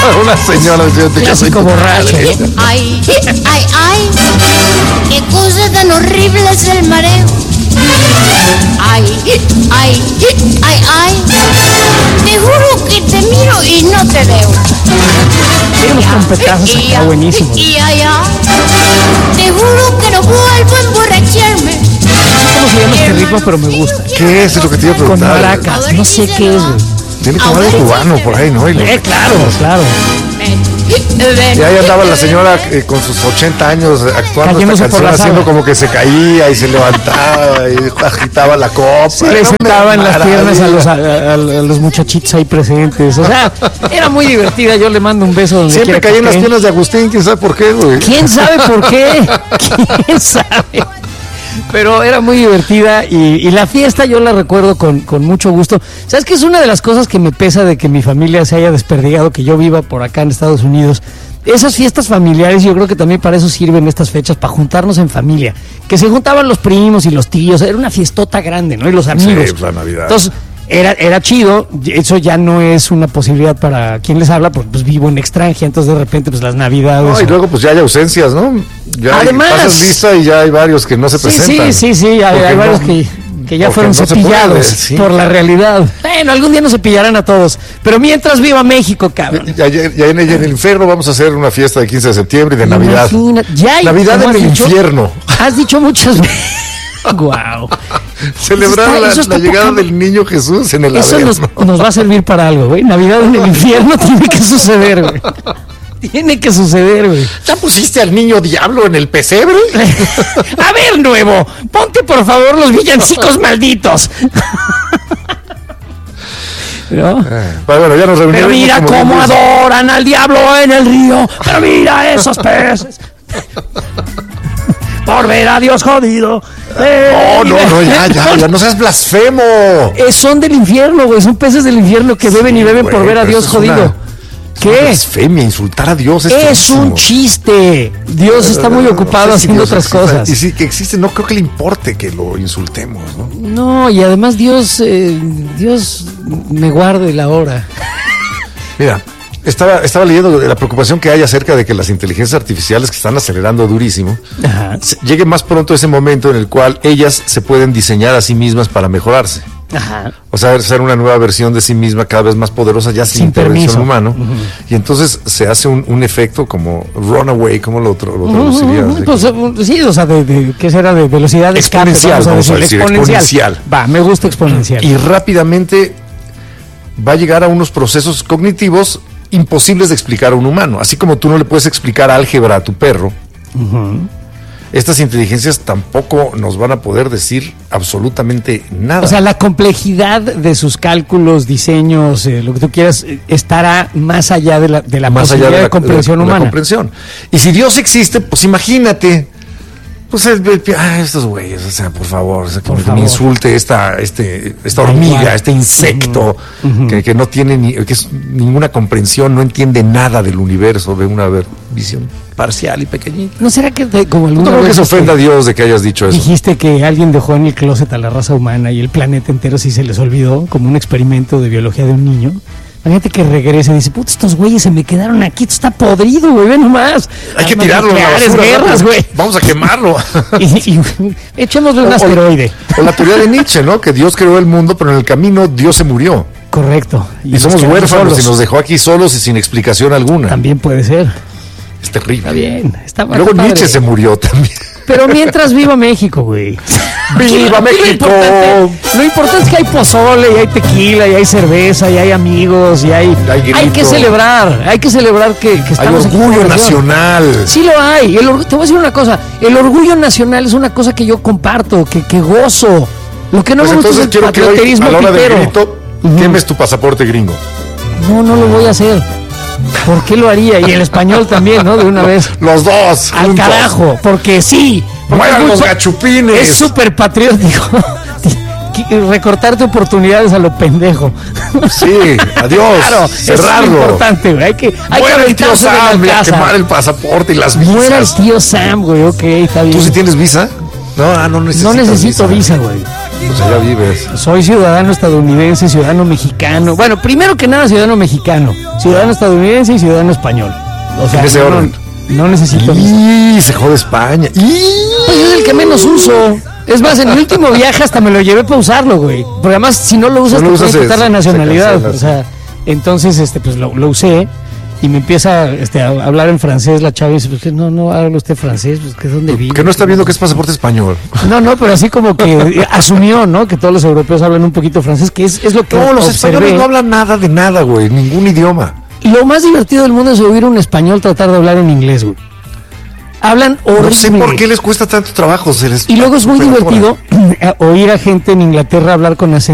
Una señora diciendo que soy clásico borracho. Ay, ay, ay, qué cosa tan horrible es el mareo. Ay, ay, ay, ay, te juro que te miro y no te veo. Tiene unos trompetazos acá buenísimos. Y ay, ay, te juro que no vuelvo a emborracharme. ¿Cómo se llama este ritmo? Pero me gusta. ¿Qué es lo que te iba a Con preguntar? maracas, no sé qué es, güey. Tiene que haber cubano por ahí, ¿no? Claro, claro. Y ahí andaba la señora con sus 80 años actuando esta canción, haciendo como que se caía y se levantaba y agitaba la copa. Se le sentaba en las piernas a los muchachitos ahí presentes. O sea, era muy divertida. Yo le mando un beso donde siempre quiera caí en las piernas de Agustín, quién sabe por qué, güey. ¿Quién sabe por qué? ¿Quién sabe? Pero era muy divertida y la fiesta yo la recuerdo con mucho gusto. ¿Sabes qué? Es una de las cosas que me pesa de que mi familia se haya desperdigado, que yo viva por acá en Estados Unidos. Esas fiestas familiares, yo creo que también para eso sirven estas fechas, para juntarnos en familia. Que se juntaban los primos y los tíos, era una fiestota grande, ¿no? Y los amigos. Sí, la Navidad. Entonces, era chido, eso ya no es una posibilidad para quien les habla, porque pues vivo en extranjera, entonces de repente pues las Navidades... No, y luego pues ya hay ausencias, ¿no? Ya además, pasas lista y ya hay varios que no se presentan. Sí, hay varios que ya fueron cepillados por la realidad. Bueno, algún día nos cepillarán a todos, pero mientras viva México, cabrón. Ya en el infierno vamos a hacer una fiesta de 15 de septiembre y de Navidad. Ya hay, Navidad en el infierno. Has dicho muchas veces. Guau. Celebrar la llegada del niño Jesús en el Eso Averno. nos va a servir para algo, güey. Navidad en el infierno tiene que suceder, güey. Tiene que suceder, güey. ¿Ya pusiste al niño diablo en el pesebre? A ver, nuevo, ponte por favor los villancicos malditos. ¿No? Bueno, ya nos reunimos. Pero mira cómo adoran al diablo en el río. Pero mira esos peces. Por ver a Dios jodido. No, ya, no seas blasfemo. Son del infierno, güey. Son peces del infierno que beben y beben por ver a Dios jodido. ¿Qué? Blasfemia, insultar a Dios es un chiste. Dios está muy ocupado haciendo otras cosas. Y sí que existe, no creo que le importe que lo insultemos, ¿no? No, y además Dios me guarde la hora. Mira, estaba leyendo de la preocupación que hay acerca de que las inteligencias artificiales que están acelerando durísimo, llegue más pronto ese momento en el cual ellas se pueden diseñar a sí mismas para mejorarse. Ajá. O sea, ser una nueva versión de sí misma cada vez más poderosa, ya sin intervención humana. Y entonces se hace un efecto como runaway, como lo traduciría. Pues, sí, o sea, ¿qué será? De velocidad de exponencial, vamos a decir, exponencial. Va, me gusta exponencial. Y rápidamente va a llegar a unos procesos cognitivos imposibles de explicar a un humano. Así como tú no le puedes explicar álgebra a tu perro, estas inteligencias tampoco nos van a poder decir absolutamente nada. O sea, la complejidad de sus cálculos, diseños, lo que tú quieras, estará más allá de la más posibilidad allá de comprensión humana. La comprensión. Y si Dios existe, pues imagínate, pues estos güeyes, o sea, por favor, o sea, que me insulte esta hormiga, este insecto, que no tiene que es ninguna comprensión, no entiende nada del universo, ve una visión parcial y pequeñita. ¿No será que como alguna no creo vez que se ofenda a Dios de que hayas dicho eso? Dijiste que alguien dejó en el closet a la raza humana y el planeta entero sí se les olvidó, como un experimento de biología de un niño? Imagínate que regrese y dice, puta, estos güeyes se me quedaron aquí, esto está podrido, güey, ve nomás. Hay que tirarlo a la basura, guerras, güey. Vamos a quemarlo. y echémosle un asteroide. O la teoría de Nietzsche, ¿no? Que Dios creó el mundo, pero en el camino Dios se murió. Correcto. Y somos huérfanos y nos dejó aquí solos y sin explicación alguna. También puede ser. Es terrible. Está bien. Luego Nietzsche se murió también. Pero mientras viva México, güey. ¡Viva México! Lo importante es que hay pozole, y hay tequila, y hay cerveza, y hay amigos, y hay que celebrar. Hay que celebrar que estamos aquí. Hay orgullo nacional. Sí lo hay. Te voy a decir una cosa. El orgullo nacional es una cosa que yo comparto, que gozo. Lo que no me gusta es el patrioterismo pitero. A la hora del grito, quemes tu pasaporte gringo. No lo voy a hacer. ¿Por qué lo haría? Y el español también, ¿no? De una vez. Los dos. Al juntos. Carajo, porque sí. Mueran los gachupines. Es súper patriótico. Recortarte oportunidades a lo pendejo. Sí, adiós. Claro, es cerrarlo. importante, güey. Hay que el tío Sam, quemar el pasaporte y las visas. Muera el tío Sam, güey. Ok, está bien. ¿Tú sí tienes visa? No necesito visa, güey. Pues allá vives. Soy ciudadano estadounidense, ciudadano mexicano. Bueno, primero que nada, ciudadano mexicano, ciudadano estadounidense y ciudadano español. O sea, en ese orden. No necesito. Y se jode España. Pues es el que menos uso. Es más, en el último viaje hasta me lo llevé para usarlo, güey. Porque además, si no lo usas, te tienes que quitar la nacionalidad. O sea, entonces, pues lo usé. Y me empieza a hablar en francés la chava y dice, pues no habla usted francés, pues que dónde vive. Que no está viendo que es pasaporte español. No, pero así como que asumió, ¿no? Que todos los europeos hablan un poquito francés, que es lo que No, los observé. españoles no hablan nada de nada, güey, ningún idioma. Lo más divertido del mundo es oír un español tratar de hablar en inglés, güey. Hablan horrible. No sé por qué les cuesta tanto trabajo. Y luego es muy divertido oír a gente en Inglaterra hablar con acento